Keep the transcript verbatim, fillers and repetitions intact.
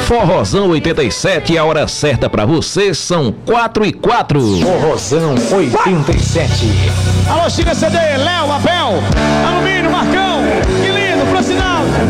Forrozão oitenta e sete, a hora certa pra você são quatro e quatro. Forrozão oitenta e sete. Alô, China C D, Léo, Abel, Alumínio, Marcão, que lindo, Francinaldo.